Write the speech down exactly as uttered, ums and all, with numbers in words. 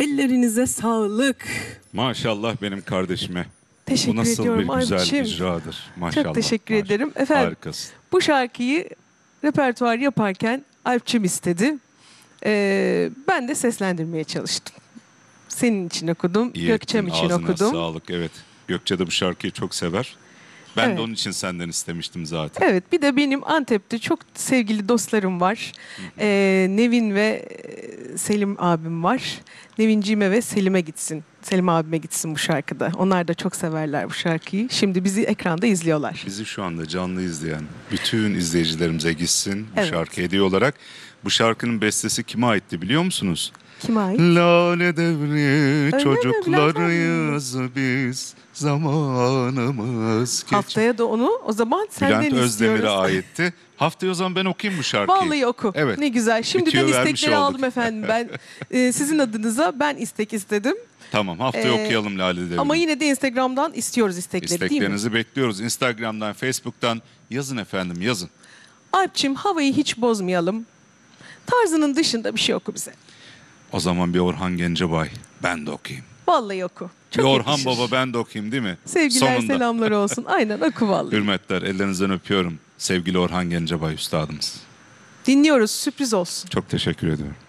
Ellerinize sağlık. Maşallah benim kardeşime. Teşekkür Bu nasıl ediyorum bir güzel Alpçim. icradır. Maşallah. Çok teşekkür maşallah. ederim. Efendim, Harikasın. bu şarkıyı repertuar yaparken Alpçim istedi. Ee, ben de seslendirmeye çalıştım. Senin için okudum, İyi Gökçem ettin, için ağzına okudum. sağlık. Evet. Gökçe de bu şarkıyı çok sever. Ben Evet. de onun için senden istemiştim zaten. Evet, bir de benim Antep'te çok sevgili dostlarım var. Ee, Nevin ve e, Selim abim var. Nevinciğime ve Selim'e gitsin. Selim abime gitsin bu şarkıda. Onlar da çok severler bu şarkıyı. Şimdi bizi ekranda izliyorlar. Bizi şu anda canlı izleyen bütün izleyicilerimize gitsin bu Evet. şarkı hediye olarak. Bu şarkının bestesi kime aitti biliyor musunuz? Kime ait? Lale devri mi? çocuklarıyız biz, zamanımız geç. Haftaya da onu o zaman senden Bülent istiyoruz. Özdemir'e aitti. Haftaya o zaman ben okuyayım bu şarkıyı. Vallahi oku. Evet. Ne güzel. Şimdiden Bitiyor, vermiş istekleri olduk. aldım efendim. Ben e, sizin adınıza ben istek istedim. Tamam, haftaya Ee, okuyalım Lale Devri'ni. Ama yine de Instagram'dan istiyoruz istekleri, değil mi? İsteklerinizi bekliyoruz. Instagram'dan, Facebook'tan yazın efendim, yazın. Alpçim, havayı hiç bozmayalım. Tarzının dışında bir şey oku bize. O zaman bir Orhan Gencebay ben de okuyayım. Vallahi oku. Bir Çok Orhan yakışır. Baba ben de okuyayım, değil mi? Sevgiler, Sonunda. selamlar olsun. Aynen, oku vallahi. Hürmetler, ellerinizden öpüyorum. Sevgili Orhan Gencebay üstadımız. Dinliyoruz, sürpriz olsun. Çok teşekkür ediyorum.